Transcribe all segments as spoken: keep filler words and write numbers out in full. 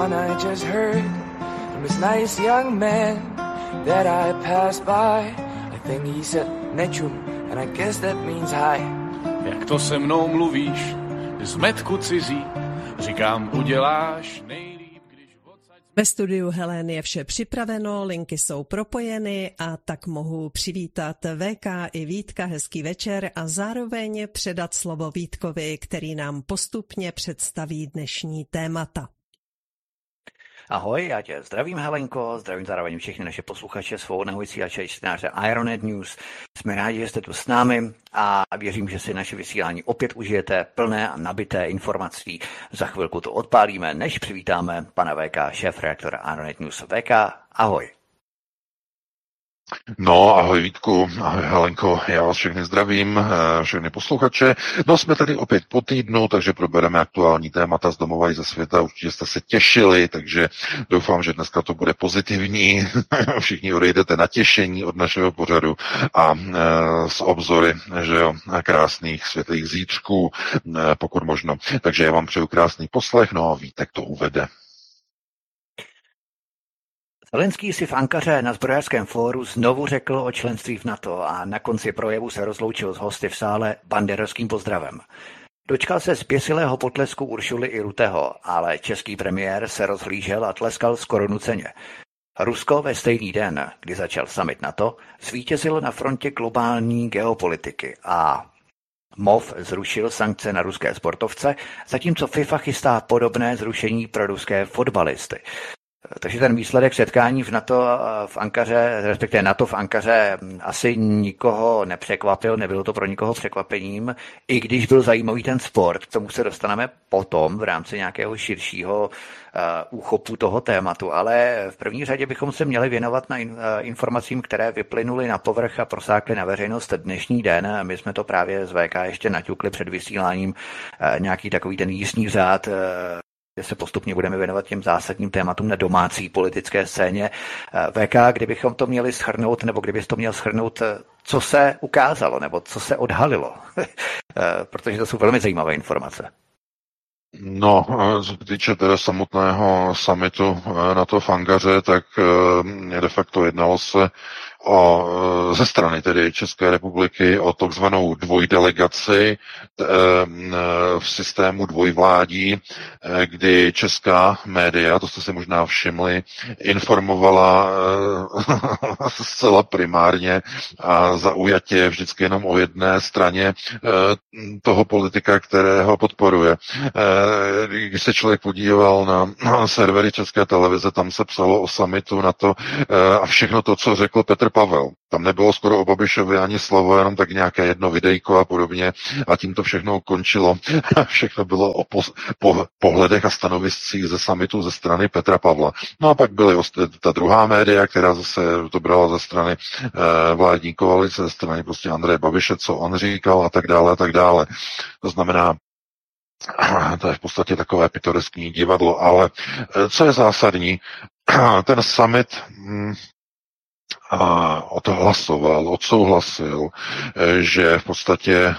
one I just heard from this nice young man that I passed by. I think he said nečum, and I guess that means hi. Jak to se mnou mluvíš, zmetku cizí, říkám, uděláš nejlíp, když odsaď... Ve studiu Heleny je vše připraveno, linky jsou propojeny a tak mohu přivítat V K i Vítka, hezký večer a zároveň předat slovo Vítkovi, který nám postupně představí dnešní témata. Ahoj, já tě zdravím, Helenko, zdravím zároveň všechny naše posluchače, svobodného vysílače, čtenáře Ironet News. Jsme rádi, že jste tu s námi a věřím, že si naše vysílání opět užijete plné a nabité informací. Za chvilku to odpálíme, než přivítáme pana V K, šéfredaktora Ironet News. V K, ahoj. No, ahoj Vítku, ahoj Helenko, já vás všechny zdravím, všechny posluchače. No, jsme tady opět po týdnu, takže probereme aktuální témata z domova i ze světa, určitě jste se těšili, takže doufám, že dneska to bude pozitivní, všichni odejdete natěšení od našeho pořadu a e, s obzory, že jo, krásných světlých zítřků, e, pokud možno. Takže já vám přeju krásný poslech, no a Vítek to uvede. Zelenský si v Ankaře na zbrojařském fóru znovu řekl o členství v NATO a na konci projevu se rozloučil s hosty v sále banderovským pozdravem. Dočkal se zběsilého potlesku Uršuly i Rutého, ale český premiér se rozhlížel a tleskal skoro nuceně. Rusko ve stejný den, kdy začal summit NATO, zvítězilo na frontě globální geopolitiky a M O V zrušil sankce na ruské sportovce, zatímco FIFA chystá podobné zrušení pro ruské fotbalisty. Takže ten výsledek setkání v NATO v Ankaře, respektive NATO v Ankaře, asi nikoho nepřekvapil, nebylo to pro nikoho překvapením, i když byl zajímavý ten sport, k tomu se dostaneme potom v rámci nějakého širšího uh, úchopu toho tématu, ale v první řadě bychom se měli věnovat na in, uh, informacím, které vyplynuly na povrch a prosákly na veřejnost dnešní den. My jsme to právě z V K ještě naťukli před vysíláním, uh, nějaký takový ten jízdní řád, uh, kde se postupně budeme věnovat těm zásadním tématům na domácí politické scéně. V K, kdybychom to měli shrnout, nebo kdybys to měl shrnout, co se ukázalo, nebo co se odhalilo, protože to jsou velmi zajímavé informace. No, co se týče teda samotného summitu NATO v Ankaře, tak de facto jednalo se o, ze strany tedy České republiky o takzvanou dvojdelegaci v systému dvojvládí, kdy česká média, to jste si možná všimli, informovala zcela primárně a zaujatě vždycky jenom o jedné straně toho politika, kterého podporuje. Když se člověk podíval na servery České televize, tam se psalo o summitu NATO a všechno to, co řekl Petr Pavel. Tam nebylo skoro o Babišovi ani slovo, jenom tak nějaké jedno videjko a podobně a tím to všechno končilo. Všechno bylo o po, po, pohledech a stanoviscích ze summitu ze strany Petra Pavla. No a pak byly ta druhá média, která zase to brala ze strany eh, vládní koalice, ze strany prostě Andreje Babiše, co on říkal a tak dále a tak dále. To znamená, to je v podstatě takové pitoreskní divadlo, ale co je zásadní, ten summit hm, a odhlasoval, odsouhlasil, že v podstatě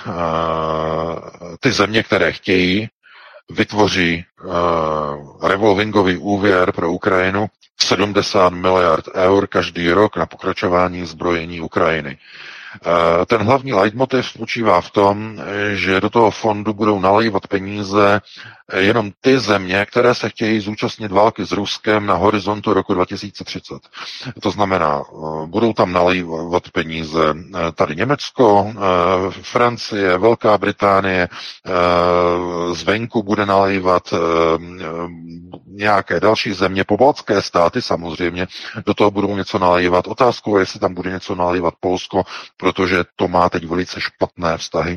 ty země, které chtějí, vytvoří revolvingový úvěr pro Ukrajinu sedmdesát miliard eur každý rok na pokračování zbrojení Ukrajiny. Ten hlavní leitmotiv spočívá v tom, že do toho fondu budou nalévat peníze jenom ty země, které se chtějí zúčastnit války s Ruskem na horizontu roku dva tisíce třicet. To znamená, budou tam nalévat peníze tady Německo, Francie, Velká Británie, zvenku bude nalévat nějaké další země, pobaltské státy samozřejmě, do toho budou něco nalévat. Otázkou je, jestli tam bude něco nalévat Polsko, protože to má teď velice špatné vztahy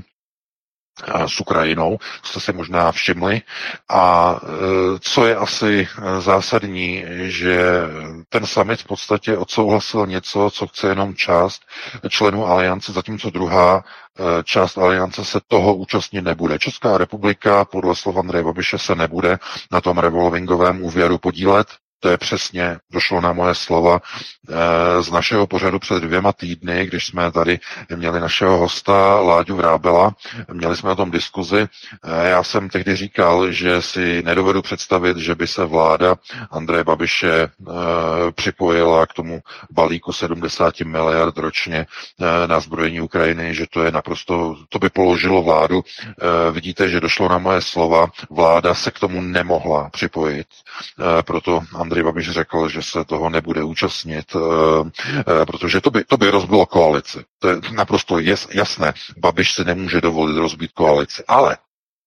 s Ukrajinou, jste si možná všimli. A co je asi zásadní, že ten summit v podstatě odsouhlasil něco, co chce jenom část členů aliance, zatímco druhá část aliance se toho účastnit nebude. Česká republika podle slov Andreje Babiše se nebude na tom revolvingovém úvěru podílet. To je přesně, došlo na moje slova z našeho pořadu před dvěma týdny, když jsme tady měli našeho hosta Láďu Vrábela, měli jsme o tom diskuzi. Já jsem tehdy říkal, že si nedovedu představit, že by se vláda Andreje Babiše připojila k tomu balíku sedmdesát miliard ročně na zbrojení Ukrajiny, že to je naprosto, to by položilo vládu. Vidíte, že došlo na moje slova, vláda se k tomu nemohla připojit, proto Andrej Babiš řekl, že se toho nebude účastnit, protože to by, to by rozbilo koalici. To je naprosto jasné. Babiš si nemůže dovolit rozbít koalici. Ale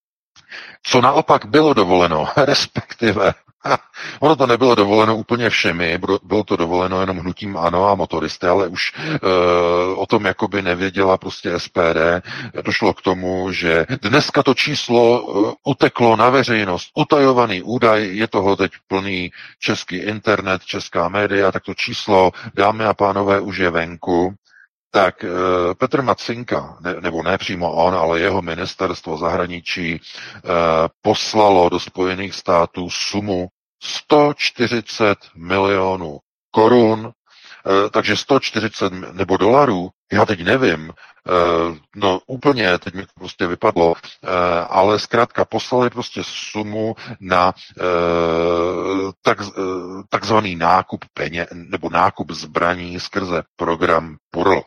co naopak bylo dovoleno, respektive ono to nebylo dovoleno úplně všemi, bylo to dovoleno jenom hnutím ANO a motoristy, ale už e, o tom jakoby nevěděla prostě S P D. Došlo k tomu, že dneska to číslo e, uteklo na veřejnost. Utajovaný údaj, je toho teď plný český internet, česká média, tak to číslo, dámy a pánové, už je venku. Tak e, Petr Macinka, ne, nebo ne přímo on, ale jeho ministerstvo zahraničí e, poslalo do Spojených států sumu sto čtyřicet milionů korun, e, takže sto čtyřicet nebo dolarů, já teď nevím, e, no úplně, teď mi to prostě vypadlo, e, ale zkrátka poslali prostě sumu na e, tak, e, takzvaný nákup peněz, nebo nákup zbraní skrze program P U R L.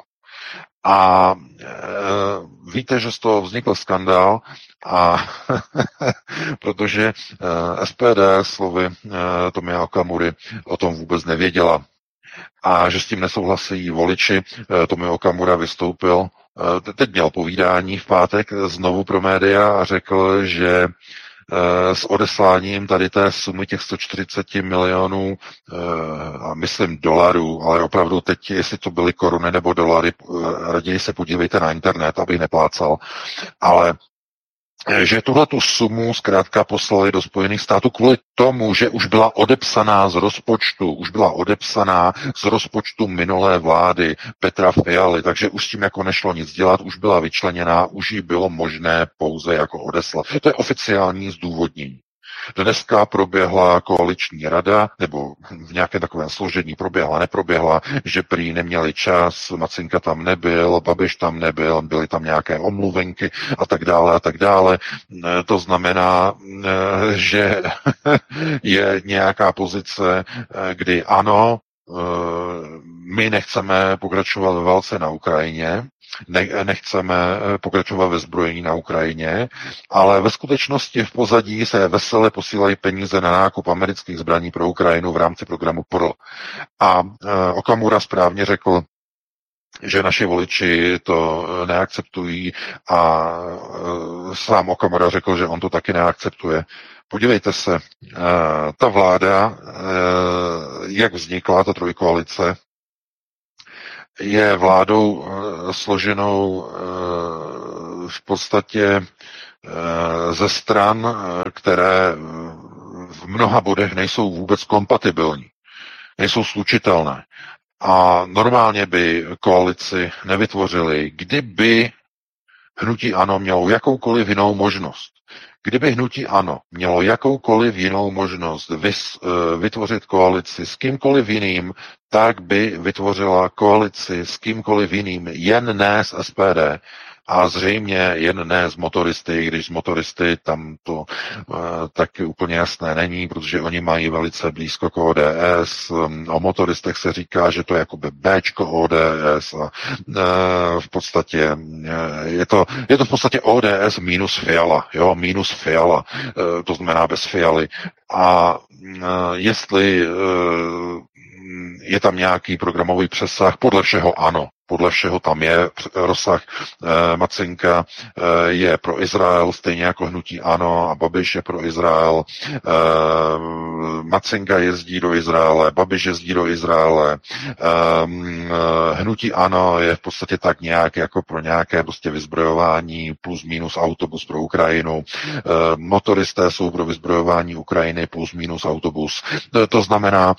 A e, víte, že z toho vznikl skandál, a protože e, S P D slovy e, Tomia Okamury o tom vůbec nevěděla a že s tím nesouhlasí voliči. E, Tomio Okamura vystoupil, e, teď měl povídání v pátek znovu pro média a řekl, že s odesláním tady té sumy těch sto čtyřicet milionů, a myslím dolarů, ale opravdu teď, jestli to byly koruny nebo dolary, raději se podívejte na internet, abych neplácal, ale že tuhletu sumu zkrátka poslali do Spojených států kvůli tomu, že už byla odepsaná z rozpočtu, už byla odepsaná z rozpočtu minulé vlády Petra Fialy, takže už s tím jako nešlo nic dělat, už byla vyčleněná, už ji bylo možné pouze jako odeslat. To je oficiální zdůvodnění. Dneska proběhla koaliční rada, nebo v nějakém takovém složení proběhla, neproběhla, že prý neměli čas, Macinka tam nebyl, Babiš tam nebyl, byly tam nějaké omluvenky a tak dále a tak dále. To znamená, že je nějaká pozice, kdy ano, my nechceme pokračovat ve válce na Ukrajině, nechceme pokračovat ve zbrojení na Ukrajině, ale ve skutečnosti v pozadí se vesele posílají peníze na nákup amerických zbraní pro Ukrajinu v rámci programu P U R L. A Okamura správně řekl, že naši voliči to neakceptují a sám Okamura řekl, že on to taky neakceptuje. Podívejte se, ta vláda, jak vznikla ta trojkoalice, je vládou složenou v podstatě ze stran, které v mnoha bodech nejsou vůbec kompatibilní, nejsou slučitelné. A normálně by koalici nevytvořili, kdyby hnutí ANO mělo jakoukoliv jinou možnost. Kdyby hnutí ANO mělo jakoukoliv jinou možnost vys, vytvořit koalici s kýmkoliv jiným, tak by vytvořila koalici s kýmkoliv jiným, jen ne s S P D. A zřejmě jen ne z motoristy, když z motoristy tam to uh, taky úplně jasné není, protože oni mají velice blízko k O D S. O motoristech se říká, že to je jakoby Bčko O D S. A, uh, v podstatě uh, je, to, je to v podstatě O D S minus Fiala, jo, minus Fiala, uh, to znamená bez Fialy. A uh, jestli uh, je tam nějaký programový přesah, podle všeho ano. Podle všeho tam je rozsah. E, Macinka e, je pro Izrael, stejně jako hnutí ANO, a Babiš je pro Izrael. E, Macinka jezdí do Izraele, Babiš jezdí do Izraele. E, hnutí ANO je v podstatě tak nějak jako pro nějaké prostě vyzbrojování plus minus autobus pro Ukrajinu. E, motoristé jsou pro vyzbrojování Ukrajiny plus minus autobus. E, to znamená,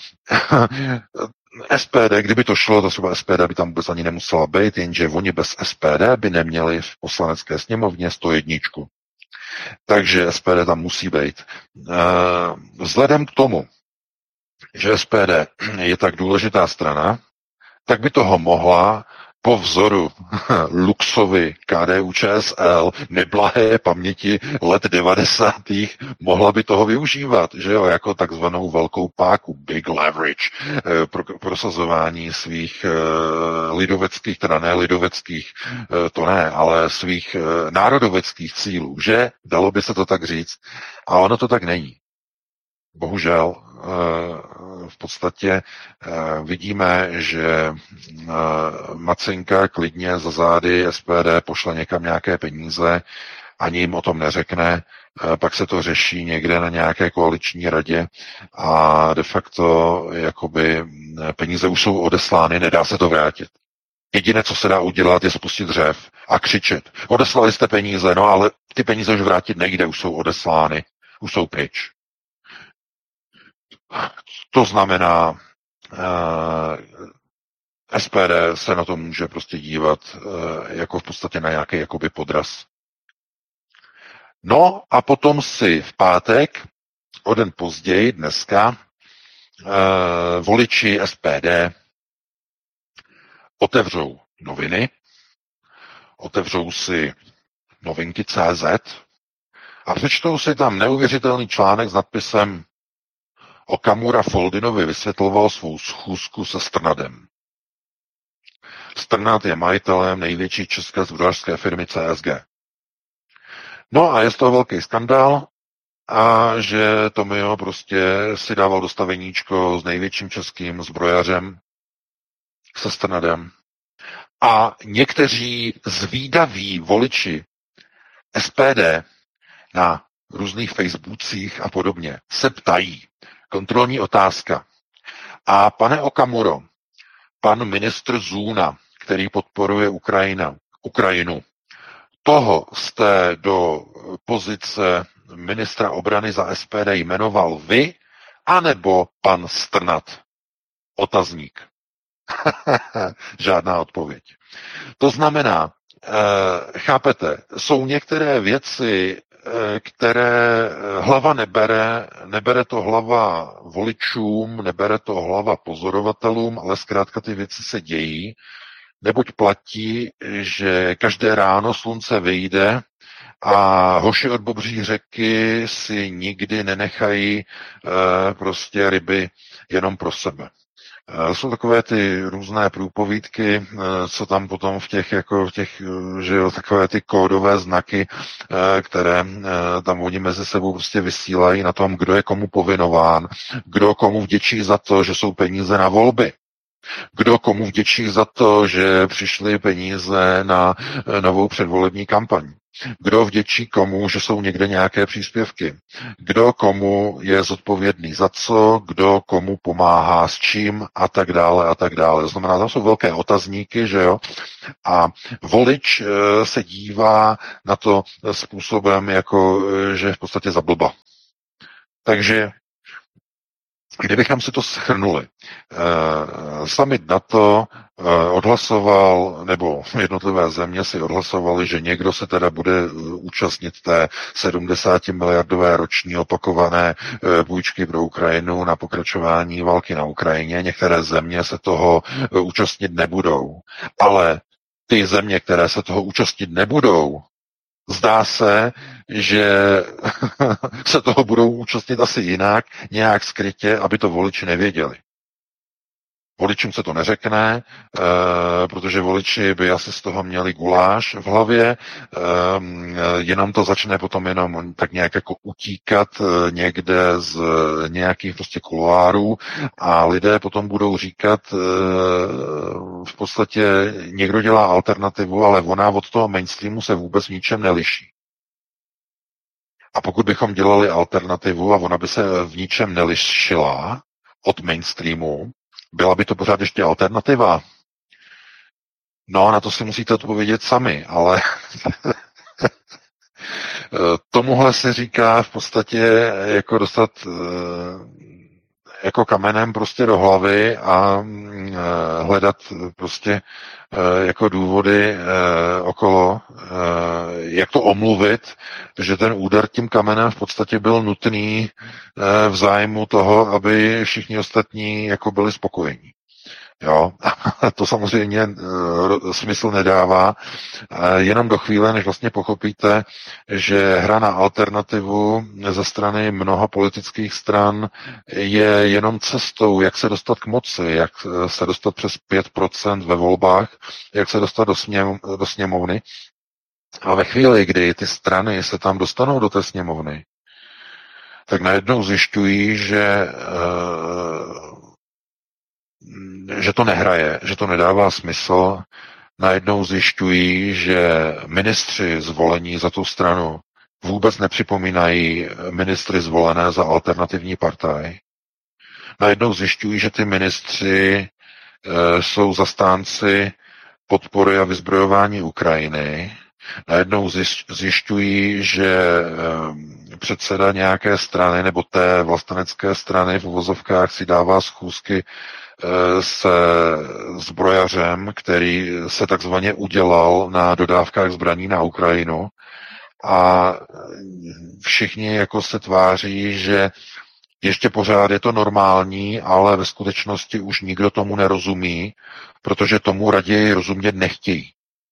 S P D, kdyby to šlo, to třeba S P D by tam vůbec ani nemusela být, jenže oni bez S P D by neměli v poslanecké sněmovně sto jedna. Takže S P D tam musí být. Vzhledem k tomu, že S P D je tak důležitá strana, tak by toho mohla po vzoru Luxovy K D U Č S L neblahé paměti let devadesátých mohla by toho využívat, že jo, jako takzvanou velkou páku, big leverage, pro prosazování svých lidoveckých, teda ne lidoveckých, to ne, ale svých národoveckých cílů, že? Dalo by se to tak říct. A ono to tak není. Bohužel v podstatě vidíme, že Macinka klidně za zády S P D pošle někam nějaké peníze, ani jim o tom neřekne, pak se to řeší někde na nějaké koaliční radě a de facto jakoby peníze už jsou odeslány, nedá se to vrátit. Jediné, co se dá udělat, je spustit dřev a křičet. Odeslali jste peníze, no ale ty peníze už vrátit nejde, už jsou odeslány, už jsou pryč. To znamená, eh, S P D se na to může prostě dívat eh, jako v podstatě na nějaký jakoby podraz. No a potom si v pátek, o den později, dneska, eh, voliči S P D otevřou noviny, otevřou si novinky tečka cé zet a přečtou si tam neuvěřitelný článek s nadpisem Okamura Foldinovi vysvětloval svou schůzku se Strnadem. Strnad je majitelem největší české zbrojařské firmy C S G. No a je z toho velký skandál a že Tomio prostě si dával dostaveníčko s největším českým zbrojařem se Strnadem. A někteří zvídaví voliči S P D na různých Facebookcích a podobně se ptají, kontrolní otázka. A pane Okamuro, pan ministr Zůna, který podporuje Ukrajina, Ukrajinu, toho jste do pozice ministra obrany za S P D jmenoval vy, anebo pan Strnad? Otazník. Žádná odpověď. To znamená, eh, chápete, jsou některé věci, které hlava nebere, nebere to hlava voličům, nebere to hlava pozorovatelům, ale zkrátka ty věci se dějí, neboť platí, že každé ráno slunce vyjde a hoši od Bobří řeky si nikdy nenechají e, prostě ryby jenom pro sebe. Jsou takové ty různé průpovídky, co tam potom v těch, jako v těch, že jo, takové ty kódové znaky, které tam oni mezi sebou prostě vysílají na tom, kdo je komu povinován, kdo komu vděčí za to, že jsou peníze na volby, kdo komu vděčí za to, že přišly peníze na novou předvolební kampaň. Kdo vděčí komu, že jsou někde nějaké příspěvky. Kdo komu je zodpovědný za co, kdo komu pomáhá s čím a tak dále a tak dále. To znamená, tam jsou velké otazníky, že jo. A volič se dívá na to způsobem, jako že je v podstatě za blba. Takže kdybychom si to shrnuli, eh, summit NATO eh, odhlasoval, nebo jednotlivé země si odhlasovali, že někdo se teda bude účastnit té sedmdesátimiliardové roční opakované eh, půjčky pro Ukrajinu na pokračování války na Ukrajině. Některé země se toho eh, účastnit nebudou. Ale ty země, které se toho účastnit nebudou, zdá se, že se toho budou účastnit asi jinak, nějak skrytě, aby to voliči nevěděli. Voličům se to neřekne, e, protože voliči by asi z toho měli guláš v hlavě, e, jenom to začne potom jenom tak nějak jako utíkat e, někde z nějakých prostě kuloárů a lidé potom budou říkat, e, v podstatě někdo dělá alternativu, ale ona od toho mainstreamu se vůbec v ničem neliší. A pokud bychom dělali alternativu a ona by se v ničem nelišila od mainstreamu, byla by to pořád ještě alternativa? No, na to si musíte odpovědět sami, ale tomuhle se říká v podstatě jako dostat jako kamenem prostě do hlavy a hledat prostě jako důvody okolo, jak to omluvit, že ten úder tím kamenem v podstatě byl nutný v zájmu toho, aby všichni ostatní jako byli spokojení. Jo, to samozřejmě uh, smysl nedává, uh, jenom do chvíle, než vlastně pochopíte, že hra na alternativu ze strany mnoha politických stran je jenom cestou, jak se dostat k moci, jak se dostat přes pět procent ve volbách, jak se dostat do, sněm, do sněmovny. A ve chvíli, kdy ty strany se tam dostanou do té sněmovny, tak najednou zjišťují, že uh, že to nehraje, že to nedává smysl. Najednou zjišťují, že ministři zvolení za tu stranu vůbec nepřipomínají ministry zvolené za alternativní partaj. Najednou zjišťují, že ty ministři e, jsou zastánci podpory a vyzbrojování Ukrajiny. Najednou zjišťují, že e, předseda nějaké strany nebo té vlastenecké strany v uvozovkách si dává schůzky se zbrojařem, který se takzvaně udělal na dodávkách zbraní na Ukrajinu a všichni jako se tváří, že ještě pořád je to normální, ale ve skutečnosti už nikdo tomu nerozumí, protože tomu raději rozumět nechtějí.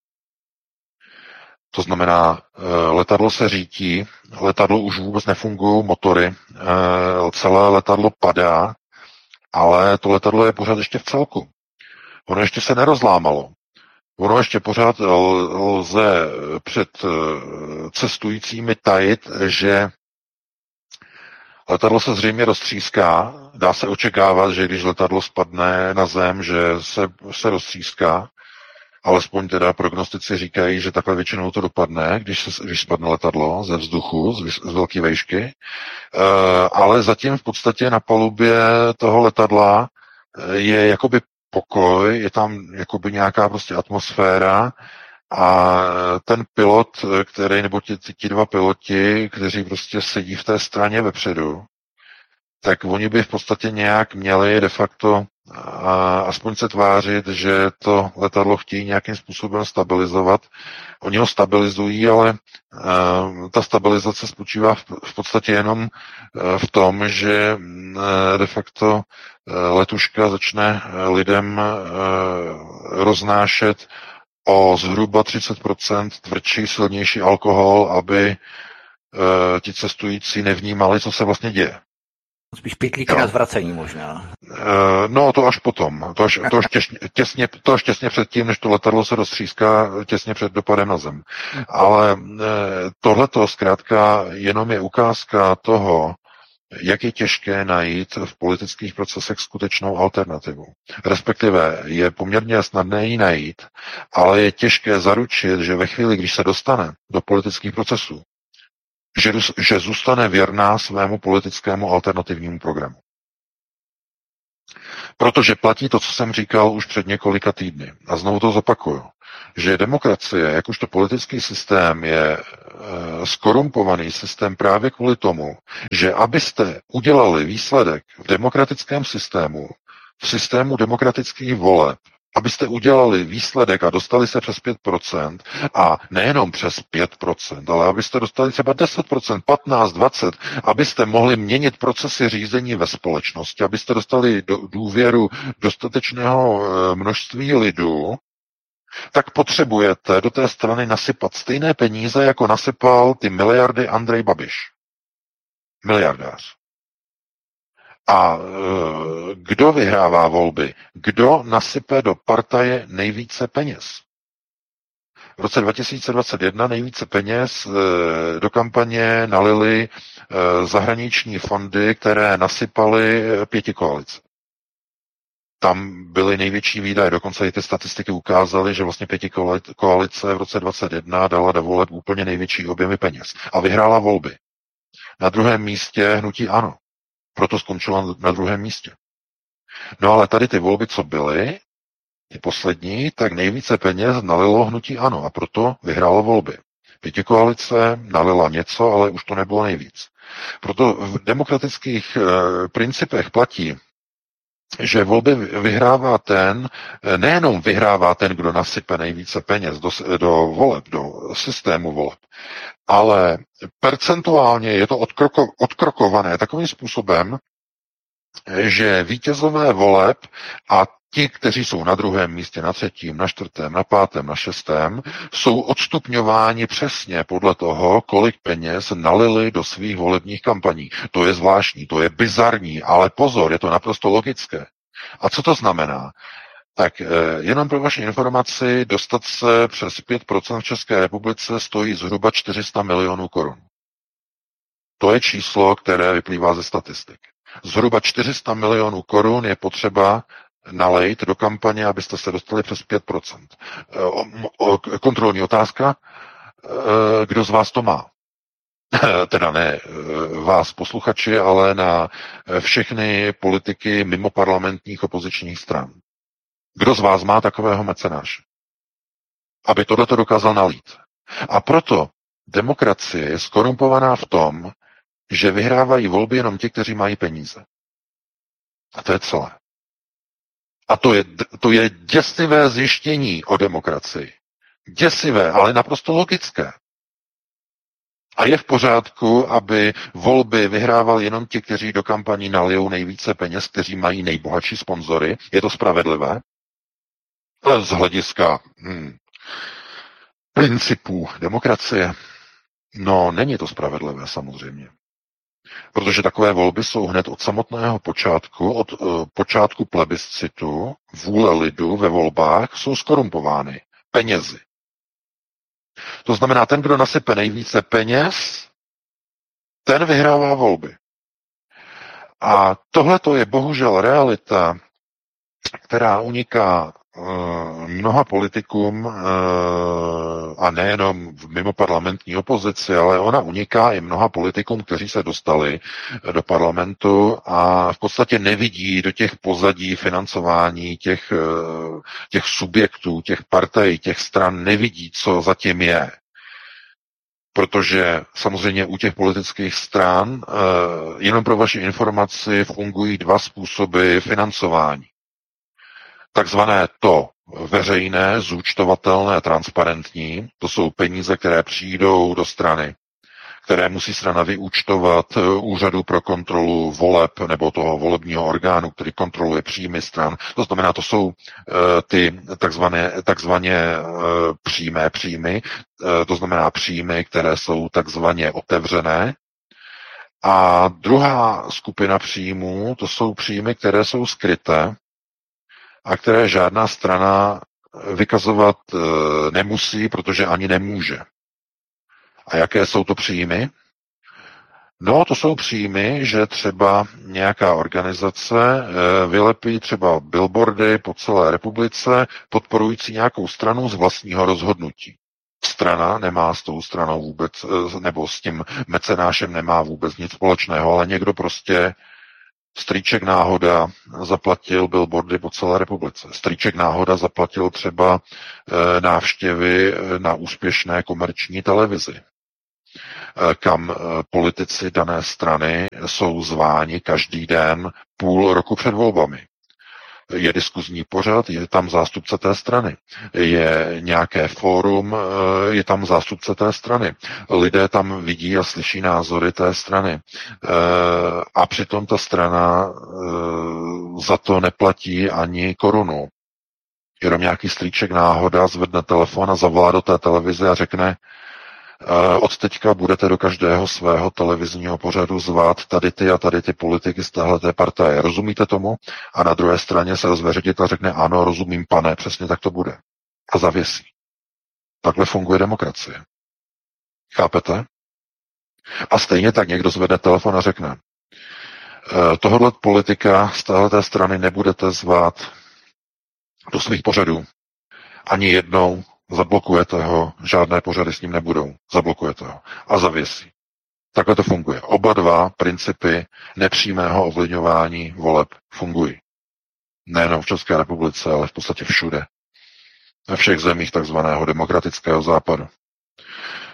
To znamená, letadlo se řítí, letadlo už vůbec nefungují motory, celé letadlo padá, ale to letadlo je pořád ještě v celku. Ono ještě se nerozlámalo. Ono ještě pořád lze před cestujícími tajit, že letadlo se zřejmě roztříská. Dá se očekávat, že když letadlo spadne na zem, že se, se roztříská. Alespoň teda prognostici říkají, že takhle většinou to dopadne, když, se, když spadne letadlo ze vzduchu, z, z velké vejšky. E, ale zatím v podstatě na palubě toho letadla je jakoby pokoj, je tam jakoby nějaká prostě atmosféra a ten pilot, který, nebo ti, ti dva piloti, kteří prostě sedí v té straně vepředu, tak oni by v podstatě nějak měli de facto a aspoň se tvářit, že to letadlo chtějí nějakým způsobem stabilizovat. Oni ho stabilizují, ale uh, ta stabilizace spočívá v, v podstatě jenom uh, v tom, že uh, de facto uh, letuška začne uh, lidem uh, roznášet o zhruba třicet procent tvrdší, silnější alkohol, aby uh, ti cestující nevnímali, co se vlastně děje. Spíš pytlíky na zvracení možná. No, to až potom. To až, to až, těsně, těsně, to až těsně před tím, než to letadlo se roztříská, těsně před dopadem na zem. Ale tohleto zkrátka jenom je ukázka toho, jak je těžké najít v politických procesech skutečnou alternativu. Respektive je poměrně snadné ji najít, ale je těžké zaručit, že ve chvíli, když se dostane do politických procesů, Že, že zůstane věrná svému politickému alternativnímu programu. Protože platí to, co jsem říkal už před několika týdny. A znovu to zopakuju. Že demokracie, jakožto politický systém, je e, skorumpovaný systém právě kvůli tomu, že abyste udělali výsledek v demokratickém systému, v systému demokratických voleb, abyste udělali výsledek a dostali se přes pět procent a nejenom přes pět procent, ale abyste dostali třeba deset procent, patnáct, dvacet, abyste mohli měnit procesy řízení ve společnosti, abyste dostali do, důvěru dostatečného množství lidů, tak potřebujete do té strany nasypat stejné peníze, jako nasypal ty miliardy Andrej Babiš. Miliardář. A e, kdo vyhrává volby? Kdo nasype do partaje nejvíce peněz? V roce dva tisíce dvacet jedna nejvíce peněz e, do kampaně nalily e, zahraniční fondy, které nasypaly pětikoalice. Tam byly největší výdaje, dokonce i ty statistiky ukázaly, že vlastně pětikoalice v roce dvacet jedna dala do voleb úplně největší objemy peněz. A vyhrála volby. Na druhém místě hnutí ANO. Proto skončila na druhém místě. No ale tady ty volby, co byly, ty poslední, tak nejvíce peněz nalilo hnutí ANO a proto vyhrálo volby. Pětikoalice nalila něco, ale už to nebylo nejvíc. Proto v demokratických e, principech platí, že volby vyhrává ten, nejenom vyhrává ten, kdo nasype nejvíce peněz do, do voleb, do systému voleb, ale percentuálně je to odkroko, odkrokované takovým způsobem, že vítězové voleb a ti, kteří jsou na druhém místě, na třetím, na čtvrtém, na pátém, na šestém, jsou odstupňováni přesně podle toho, kolik peněz nalili do svých volebních kampaní. To je zvláštní, to je bizarní, ale pozor, je to naprosto logické. A co to znamená? Tak jenom pro vaši informaci, dostat se přes pět procent v České republice stojí zhruba čtyři sta milionů korun. To je číslo, které vyplývá ze statistik. Zhruba čtyři sta milionů korun je potřeba nalejt do kampaně, abyste se dostali přes pět procent. Kontrolní otázka, kdo z vás to má? Teda ne vás posluchači, ale na všechny politiky mimo parlamentních opozičních stran. Kdo z vás má takového mecenáše? Aby tohleto dokázal nalít. A proto demokracie je skorumpovaná v tom, že vyhrávají volby jenom ti, kteří mají peníze. A to je celé. A to je, to je děsivé zjištění o demokracii. Děsivé, ale naprosto logické. A je v pořádku, aby volby vyhrávali jenom ti, kteří do kampaní nalijou nejvíce peněz, kteří mají nejbohatší sponzory. Je to spravedlivé? Ale z hlediska hmm, principů demokracie, no není to spravedlivé samozřejmě. Protože takové volby jsou hned od samotného počátku, od uh, počátku plebiscitu, vůle lidu ve volbách jsou skorumpovány penězi. To znamená, ten, kdo nasype nejvíce peněz, ten vyhrává volby. A tohle to je bohužel realita, která uniká mnoha politikům a nejenom v mimoparlamentní opozici, ale ona uniká i mnoha politikům, kteří se dostali do parlamentu a v podstatě nevidí do těch pozadí financování těch, těch subjektů, těch partají, těch stran, nevidí, co zatím je. Protože samozřejmě u těch politických stran, jenom pro vaši informaci, fungují dva způsoby financování. Takzvané to veřejné, zúčtovatelné, transparentní, to jsou peníze, které přijdou do strany, které musí strana vyúčtovat úřadu pro kontrolu voleb nebo toho volebního orgánu, který kontroluje příjmy stran. To znamená, to jsou uh, ty takzvané, takzvaně uh, přímé příjmy, uh, to znamená příjmy, které jsou takzvaně otevřené. A druhá skupina příjmů, to jsou příjmy, které jsou skryté, a které žádná strana vykazovat e, nemusí, protože ani nemůže. A jaké jsou to příjmy? No, to jsou příjmy, že třeba nějaká organizace e, vylepí třeba billboardy po celé republice podporující nějakou stranu z vlastního rozhodnutí. Strana nemá s tou stranou vůbec, e, nebo s tím mecenášem nemá vůbec nic společného, ale někdo prostě Strýček náhoda zaplatil billboardy po celé republice. Strýček náhoda zaplatil třeba e, návštěvy na úspěšné komerční televizi, e, kam e, politici dané strany jsou zváni každý den půl roku před volbami. Je diskuzní pořad, je tam zástupce té strany. Je nějaké fórum, je tam zástupce té strany. Lidé tam vidí a slyší názory té strany. A přitom ta strana za to neplatí ani korunu. Jenom nějaký strýček náhoda zvedne telefon a zavolá do té televize a řekne: od teďka budete do každého svého televizního pořadu zvát tady ty a tady ty politiky z téhleté partaje. Rozumíte tomu? A na druhé straně se rozve ředitel a řekne: ano, rozumím, pane, přesně tak to bude. A zavěsí. Takhle funguje demokracie. Chápete? A stejně tak někdo zvedne telefon a řekne: tohohle politika z téhleté strany nebudete zvát do svých pořadů ani jednou. Zablokujete ho, žádné pořady s ním nebudou. Zablokujete ho a zavěsí. Takhle to funguje. Oba dva principy nepřímého ovlivňování voleb fungují. Nejenom v České republice, ale v podstatě všude. Ve všech zemích takzvaného demokratického západu.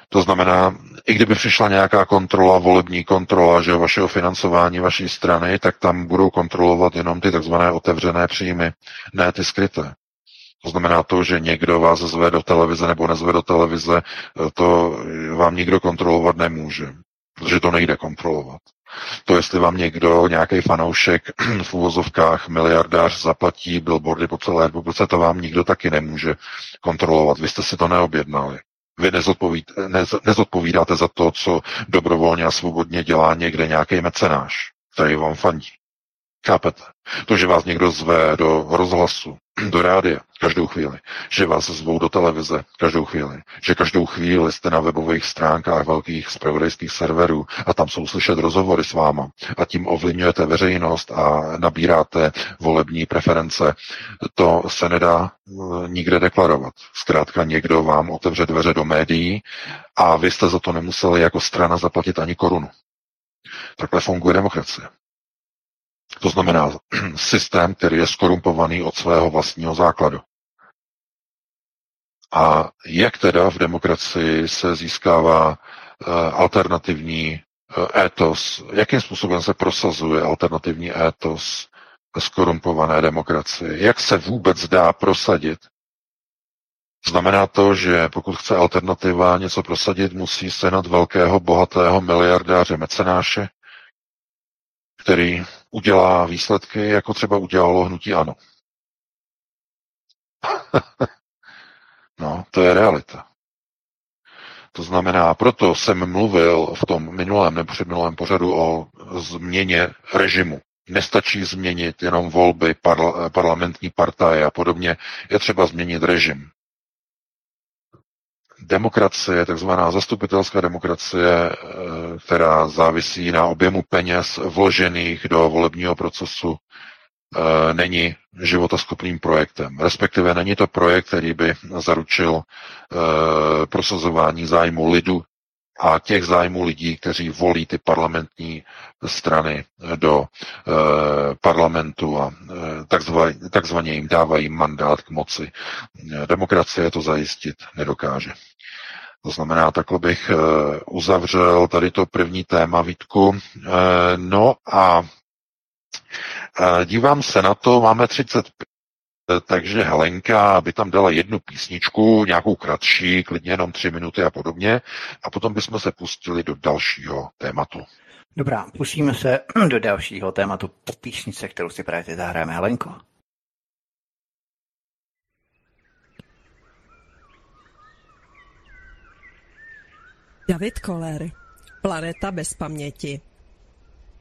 To znamená, i kdyby přišla nějaká kontrola, volební kontrola, že vašeho financování vaší strany, tak tam budou kontrolovat jenom ty takzvané otevřené příjmy, ne ty skryté. To znamená to, že někdo vás zve do televize nebo nezve do televize, to vám nikdo kontrolovat nemůže, protože to nejde kontrolovat. To, jestli vám někdo, nějaký fanoušek v uvozovkách miliardář zaplatí billboardy po celé republice, to vám nikdo taky nemůže kontrolovat. Vy jste si to neobjednali. Vy nezodpovíd, nez, nezodpovídáte za to, co dobrovolně a svobodně dělá někde nějaký mecenáš, který vám fandí. Chápete? To, že vás někdo zve do rozhlasu, do rádia každou chvíli, že vás zvou do televize každou chvíli, že každou chvíli jste na webových stránkách velkých zpravodajských serverů a tam jsou slyšet rozhovory s váma a tím ovlivňujete veřejnost a nabíráte volební preference, to se nedá nikde deklarovat. Zkrátka někdo vám otevře dveře do médií a vy jste za to nemuseli jako strana zaplatit ani korunu. Takhle funguje demokracie. To znamená systém, který je skorumpovaný od svého vlastního základu. A jak teda v demokracii se získává uh, alternativní uh, étos, jakým způsobem se prosazuje alternativní étos skorumpované demokracie? Jak se vůbec dá prosadit? Znamená to, že pokud chce alternativa něco prosadit, musí sehnat velkého, bohatého miliardáře mecenáše, který udělá výsledky, jako třeba udělalo hnutí ANO. No, to je realita. To znamená, proto jsem mluvil v tom minulém nebo předminulém pořadu o změně režimu. Nestačí změnit jenom volby, parla, parlamentní partaje a podobně, je třeba změnit režim. Demokracie, takzvaná zastupitelská demokracie, která závisí na objemu peněz vložených do volebního procesu, není životaschopným projektem. Respektive není to projekt, který by zaručil prosazování zájmu lidu a těch zájmů lidí, kteří volí ty parlamentní strany do parlamentu a takzvaně, takzvaně jim dávají mandát k moci. Demokracie to zajistit nedokáže. To znamená, takhle bych uzavřel tady to první téma, Vítku. No a dívám se na to, máme třicet pět, takže Helenka by tam dala jednu písničku, nějakou kratší, klidně jenom tři minuty a podobně, a potom bychom se pustili do dalšího tématu. Dobrá, pustíme se do dalšího tématu po písnice, kterou si právě teď zahráme. Helenko. David Koller, Planeta bez paměti.